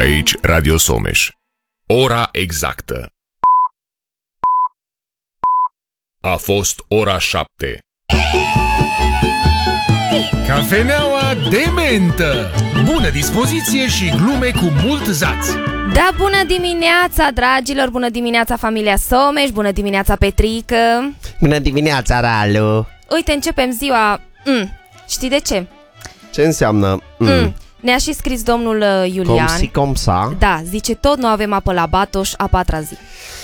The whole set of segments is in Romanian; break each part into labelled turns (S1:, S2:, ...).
S1: Aici Radio Someș. Ora exactă. A fost ora 7.
S2: Cafeneaua de mentă. Bună dispoziție și glume cu mult zaț.
S3: Da, bună dimineața, dragilor! Bună dimineața, familia Someș! Bună dimineața, Petrică!
S4: Bună dimineața, Ralu!
S3: Uite, începem ziua... Știi de ce?
S4: Ce înseamnă?
S3: Ne-a și scris domnul Iulian.
S4: Cum sa?
S3: Da, zice, tot nu avem apă la Batoș, a patra zi.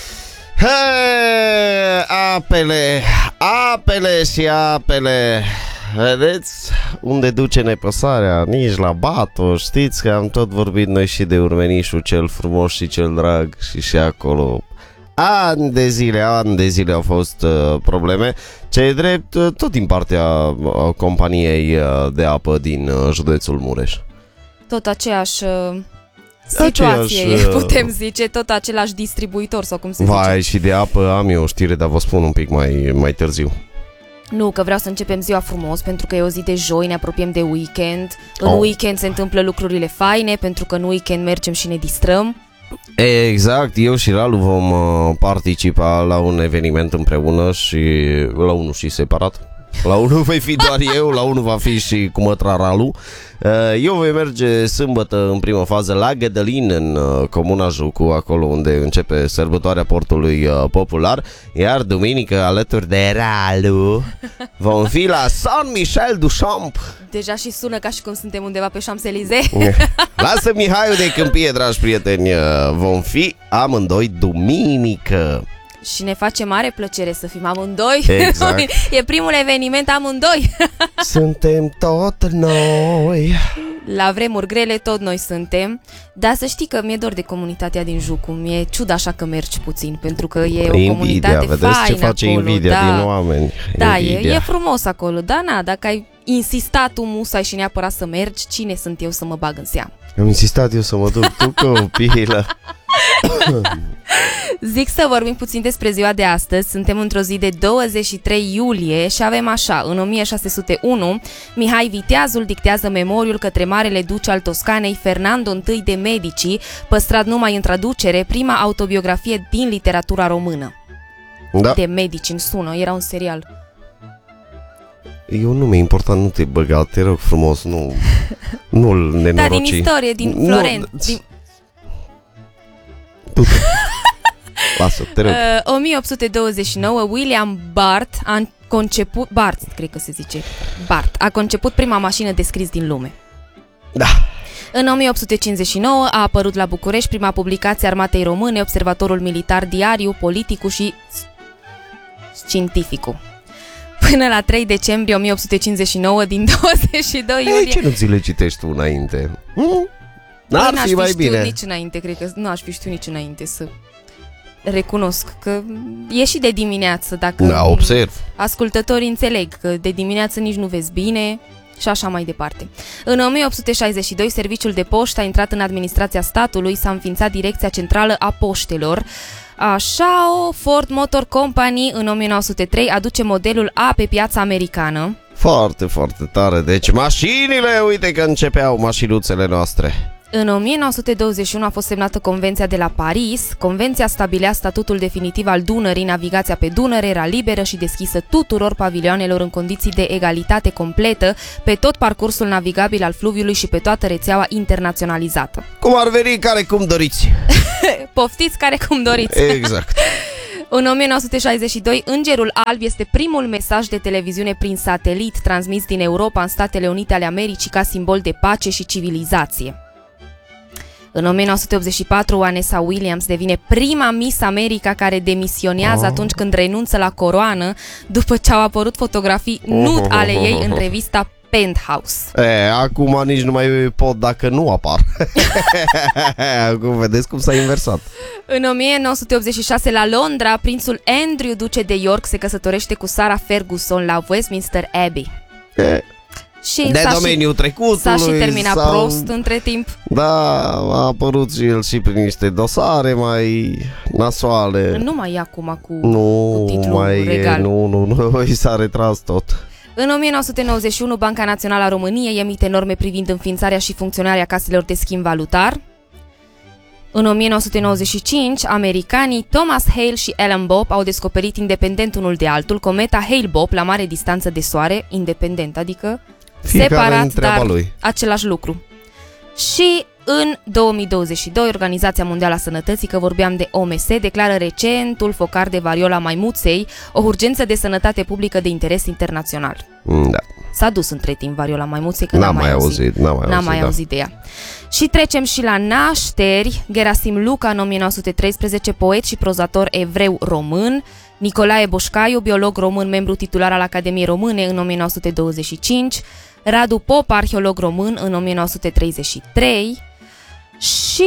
S4: Apele și apele. Vedeți unde duce nepăsarea? Nici la Batoș. Știți că am tot vorbit noi și de Urmenișul cel frumos și cel drag și acolo ani de zile au fost probleme. Ce drept, tot din partea companiei de apă din județul Mureș.
S3: Tot aceeași situație, putem zice, tot același distribuitor sau cum se zice.
S4: Vai, și de apă am eu o știre, dar vă spun un pic mai târziu.
S3: Nu, că vreau să începem ziua frumos, pentru că e o zi de joi, ne apropiem de weekend. În weekend se întâmplă lucrurile faine, pentru că în weekend mergem și ne distrăm.
S4: Exact, eu și Ralu vom participa la un eveniment împreună și la unul și separat. La unul voi fi doar eu, la unul va fi și cu mătra Ralu. Eu voi merge sâmbătă în primă fază la Gădălin, în comuna Jucu, acolo unde începe sărbătoarea portului popular. Iar duminică, alături de Ralu, vom fi la Saint-Michel-du-Champ.
S3: Deja și sună ca și cum suntem undeva pe Champs-Élysées.
S4: Lasă Mihaiul de Câmpie, dragi prieteni. Vom fi amândoi duminică.
S3: Și ne face mare plăcere să fim amândoi.
S4: Exact.
S3: E primul eveniment amândoi.
S4: Suntem tot noi.
S3: La vremuri grele tot noi suntem. Dar să știi că mi-e dor de comunitatea din Jucu. Mi-e ciudă așa că mergi puțin, pentru că e o comunitate
S4: vedeți
S3: faină
S4: ce face
S3: acolo.
S4: invidia din oameni.
S3: Da, e frumos acolo. Da, dacă ai insistat tu musai și neapărat să mergi, cine sunt eu să mă bag în seamă?
S4: Am insistat eu să mă duc, tu copilă.
S3: Zic să vorbim puțin despre ziua de astăzi. Suntem într-o zi de 23 iulie și avem așa: în 1601, Mihai Viteazul dictează memoriul către Marele Duce al Toscanei, Fernando I de Medici, păstrat numai în traducere, prima autobiografie din literatura română.
S4: Da.
S3: De Medici, în sună, era un serial.
S4: E un nume important, nu te băga, te rog frumos, nu-l nenoroci.
S3: Da, din istorie, din Florent.
S4: Lasă, te rog.
S3: 1829, William Bart a conceput prima mașină de scris din lume.
S4: Da.
S3: În 1859 a apărut la București prima publicație a Armatei Române, Observatorul Militar, Diariu, Politicul și Scientificul. Până la 3 decembrie 1859, din 22 iulie...
S4: Ce nu ți le citești tu înainte?
S3: N-aș
S4: fi mai bine.
S3: Nici înainte, cred că nu aș fi știut nici înainte să recunosc că e și de dimineață, dacă
S4: observ.
S3: Ascultătorii înțeleg că de dimineață nici nu vezi bine și așa mai departe. În 1862, Serviciul de Poștă a intrat în administrația statului, s-a înființat Direcția Centrală a Poștelor. Așa, o Ford Motor Company în 1903 aduce modelul A pe piața americană.
S4: Foarte, foarte tare. Deci mașinile, uite că începeau mașinuțele noastre.
S3: În 1921 a fost semnată Convenția de la Paris. Convenția stabilea statutul definitiv al Dunării. Navigația pe Dunăre era liberă și deschisă tuturor pavilioanelor în condiții de egalitate completă pe tot parcursul navigabil al fluviului și pe toată rețeaua internaționalizată.
S4: Cum ar veni, care cum doriți.
S3: Poftiți care cum doriți.
S4: Exact.
S3: În 1962, Îngerul Alb este primul mesaj de televiziune prin satelit transmis din Europa în Statele Unite ale Americii ca simbol de pace și civilizație. În 1984, Vanessa Williams devine prima Miss America care demisionează atunci când renunță la coroană după ce au apărut fotografii nud ale ei în revista Penthouse.
S4: Acum nici nu mai pot dacă nu apar. Acum vedeți cum s-a inversat.
S3: În 1986, la Londra, prințul Andrew, duce de York, se căsătorește cu Sarah Ferguson la Westminster Abbey. Și
S4: de domeniul trecutului.
S3: S-a și terminat prost între timp.
S4: Da, a apărut și el și prin niște dosare mai nasoale.
S3: Nu mai e acum cu titlul
S4: mai
S3: regal.
S4: Nu, i s-a retras tot.
S3: În 1991, Banca Națională a României emite norme privind înființarea și funcționarea caselor de schimb valutar. În 1995, americanii Thomas Hale și Alan Bob au descoperit independent unul de altul cometa Hale-Bopp la mare distanță de soare, independent, adică
S4: Fiecare
S3: separat,
S4: în treaba
S3: dar
S4: lui.
S3: același lucru. Și în 2022, Organizația Mondială a Sănătății, că vorbeam de OMS, declară recentul focar de variola maimuței o urgență de sănătate publică de interes internațional.
S4: Da.
S3: S-a dus între timp variola maimuței, că
S4: N-am mai auzit.
S3: N-am mai auzit de ea. Și trecem și la nașteri. Gerasim Luca, în 1913, poet și prozator evreu român. Nicolae Boșcaiu, biolog român, membru titular al Academiei Române, în 1925. Radu Pop, arheolog român, în 1933. Și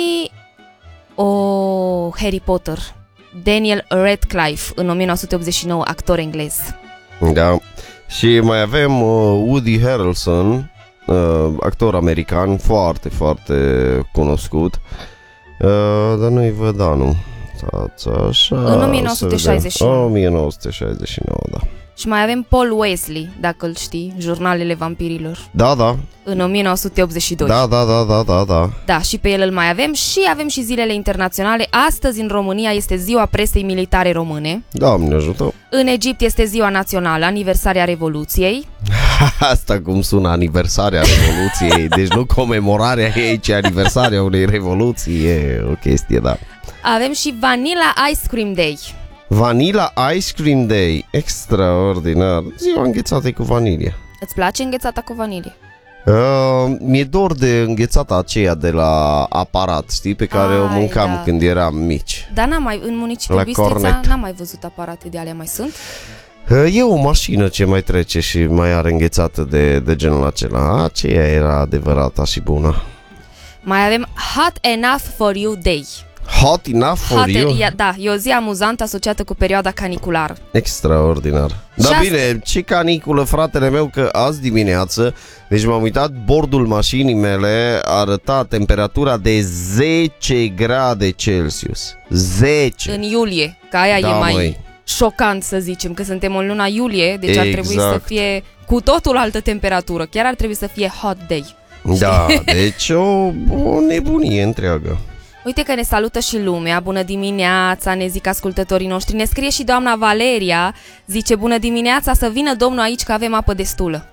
S3: Harry Potter, Daniel Radcliffe, în 1989, actor englez.
S4: Da. Și mai avem Woody Harrelson, actor american foarte, foarte cunoscut, dar nu-i văd anul. Așa,
S3: în 1969.
S4: 1969, da.
S3: Și mai avem Paul Wesley, dacă îl știi, Jurnalele vampirilor,
S4: Da.
S3: în 1982.
S4: Da.
S3: Da, și pe el îl mai avem și avem și zilele internaționale. Astăzi în România este ziua presei militare române.
S4: Doamne ajută.
S3: În Egipt este ziua națională, aniversarea Revoluției.
S4: Asta cum sună, aniversarea Revoluției. Deci nu comemorarea ei, ci aniversarea unei revoluții. E o chestie, da.
S3: Avem și Vanilla Ice Cream Day.
S4: Vanilla Ice Cream Day. Extraordinar. Ziua înghețată cu vanilie.
S3: Îți place înghețata cu vanilie?
S4: Mi-e dor de înghețata aceea de la aparat, știi, pe care o mâncam când eram mici.
S3: Dar în municipiul Bistrița n-am mai văzut aparate de alea, mai sunt?
S4: E o mașină ce mai trece și mai are înghețată de genul acela. Aceea era adevărata și bună.
S3: Mai avem Hot Enough for You Day.
S4: Hot enough for you?
S3: Da, e o zi amuzantă asociată cu perioada caniculară.
S4: Extraordinar. Dar bine, ce caniculă, fratele meu, că azi dimineață, deci m-am uitat, bordul mașinii mele arăta temperatura de 10 grade Celsius. 10!
S3: În iulie, că aia
S4: da,
S3: e mai
S4: măi.
S3: șocant, să zicem, că suntem în luna iulie, deci ar trebui să fie cu totul altă temperatură. Chiar ar trebui să fie hot day.
S4: Da, deci o nebunie întreagă.
S3: Uite că ne salută și lumea, bună dimineața, ne zic ascultătorii noștri. Ne scrie și doamna Valeria, zice bună dimineața, să vină domnul aici că avem apă destulă.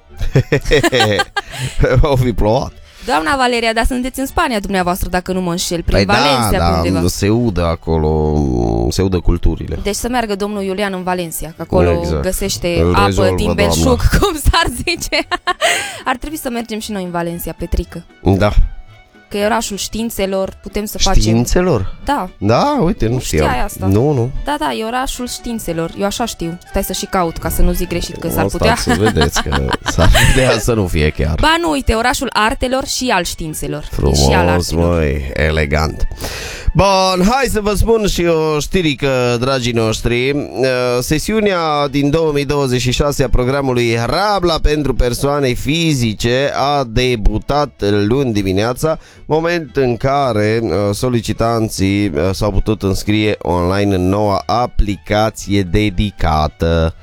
S4: O fi plouat.
S3: Doamna Valeria, dar sunteți în Spania dumneavoastră, dacă nu mă înșel, prin Valencia,
S4: da,
S3: undeva.
S4: Se udă acolo, se udă culturile.
S3: Deci să meargă domnul Iulian în Valencia, că acolo găsește apă din belșug, cum s-ar zice. Ar trebui să mergem și noi în Valencia, Petrică.
S4: Da.
S3: Că e orașul științelor, putem să facem...
S4: Științelor?
S3: Da.
S4: Da, uite, nu știam.
S3: Asta.
S4: Nu.
S3: Da, e orașul științelor. Eu așa știu. Stai să și caut, ca să nu zic greșit, că s-ar putea...
S4: Să vedeți că s-ar putea să nu fie chiar.
S3: Ba nu, uite, orașul artelor și al științelor.
S4: Frumos,
S3: și al artelor.
S4: măi, elegant. Bun, hai să vă spun și o știrică, dragii noștri. Sesiunea din 2026 a programului Rabla pentru persoane fizice a debutat luni dimineața, moment în care solicitanții s-au putut înscrie online în noua aplicație dedicată.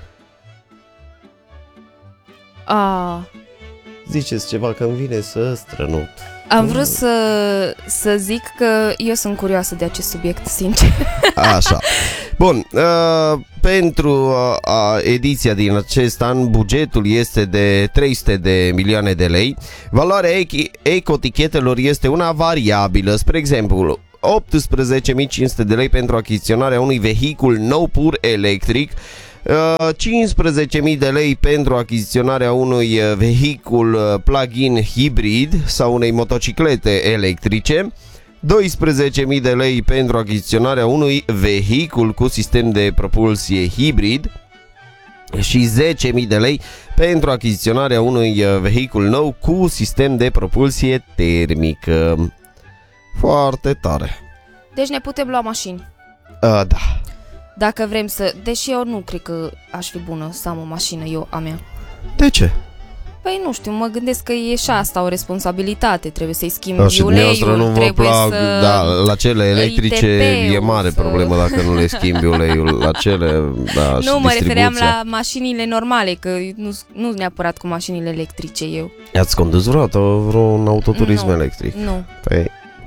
S4: Ziceți ceva, că îmi vine să strănut.
S3: Am vrut să zic că eu sunt curioasă de acest subiect, sincer.
S4: Așa. Bun, pentru ediția din acest an, bugetul este de 300 de milioane de lei. Valoarea ecotichetelor este una variabilă. Spre exemplu, 18.500 de lei pentru achiziționarea unui vehicul nou pur electric, 15.000 de lei pentru achiziționarea unui vehicul plug-in hibrid sau unei motociclete electrice, 12.000 de lei pentru achiziționarea unui vehicul cu sistem de propulsie hibrid și 10.000 de lei pentru achiziționarea unui vehicul nou cu sistem de propulsie termică. Foarte tare.
S3: Deci ne putem lua mașini.
S4: Da.
S3: Dacă vrem să... Deși eu nu cred că aș fi bună să am o mașină, eu, a mea.
S4: De ce?
S3: Păi nu știu, mă gândesc că e și asta o responsabilitate. Trebuie să-i schimbi uleiul,
S4: nu
S3: trebuie să...
S4: Da, la cele electrice e mare problemă dacă nu le schimbi uleiul. La cele, da,
S3: nu, mă refeream la mașinile normale, că nu neapărat cu mașinile electrice eu.
S4: Ați condus vreodată vreun autoturism electric?
S3: Nu.
S4: Păi,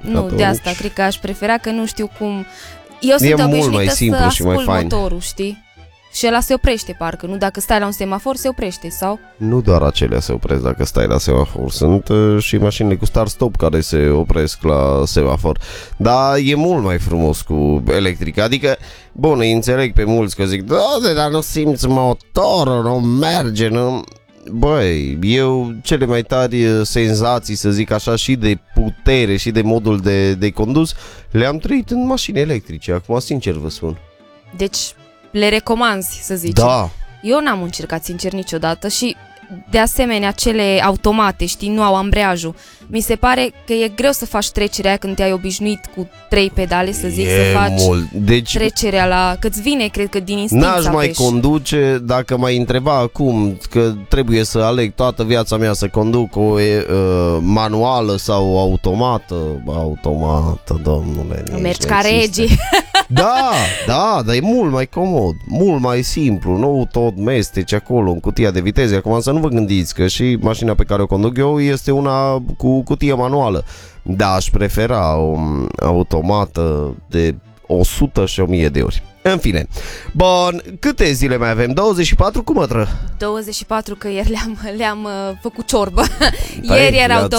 S3: Nu,
S4: Atunci...
S3: de asta cred că aș prefera, că nu știu cum. Eu sunt
S4: mult mai
S3: obișnuită
S4: simplu
S3: să
S4: și mai
S3: ascult
S4: fain.
S3: motorul, știi? Și ăla se oprește parcă, nu? Dacă stai la un semafor se oprește, sau?
S4: Nu doar acelea se opresc dacă stai la semafor. Sunt și mașinile cu start-stop care se opresc la semafor. Dar e mult mai frumos cu electric. Adică, bun, îi înțeleg pe mulți că zic, da, dar nu simți motorul, nu merge, nu... Băi, eu cele mai tari senzații, să zic așa, și de putere și de modul de condus, le-am trăit în mașini electrice. Acum, sincer vă spun.
S3: Deci le recomanzi, să zicem.
S4: Da.
S3: Eu n-am încercat sincer niciodată și de asemenea cele automate, știi, nu au ambreiajul. Mi se pare că e greu să faci trecerea aia când te-ai obișnuit cu 3 pedale, să zic, să faci
S4: Deci,
S3: trecerea la... Că-ți vine, cred că din instinct
S4: n-aș
S3: să
S4: mai
S3: apeși.
S4: conduce dacă m-ai întreba acum că trebuie să aleg toată viața mea să conduc o manuală sau automată. Automată, domnule.
S3: Mergi ca rege.
S4: Da, dar e mult mai comod, mult mai simplu, nu tot mesteci acolo în cutia de viteze. Acum să nu vă gândiți că și mașina pe care o conduc eu este una cu cutie manuală. Da, aș prefera o automată de 100 și 1000 de ori. În fine. Bun, câte zile mai avem? 24 cu mătră?
S3: 24, că ieri le-am făcut ciorbă.
S4: Păi,
S3: Ieri erau
S4: le-ați-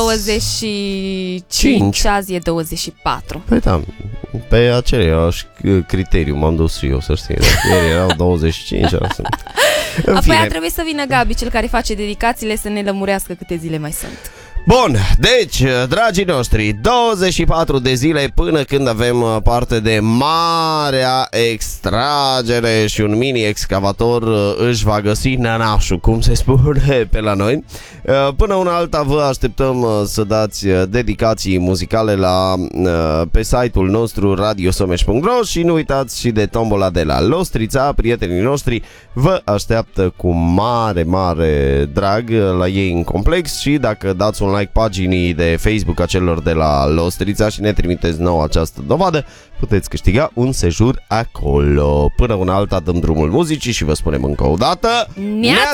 S3: 25, azi e 24.
S4: Păi da, pe același criteriu m-am dus și eu, să știi. Ieri erau 25, azi. În
S3: Apoi
S4: fine.
S3: ar trebui să vină Gabi, cel care face dedicațiile, să ne lămurească câte zile mai sunt.
S4: Bun, deci, dragii noștri, 24 de zile până când avem parte de marea extragere și un mini-excavator își va găsi nănașul, cum se spune pe la noi. Până una alta vă așteptăm să dați dedicații muzicale pe site-ul nostru radiosomeș.ro și nu uitați și de tombola de la Lostrița. Prietenii noștri vă așteaptă cu mare, mare drag la ei în complex și dacă dați un like paginii de Facebook a celor de la Lostrița și ne trimiteți nouă această dovadă, puteți câștiga un sejur acolo. Până una alta dăm drumul muzicii și vă spunem încă o dată
S3: Neața!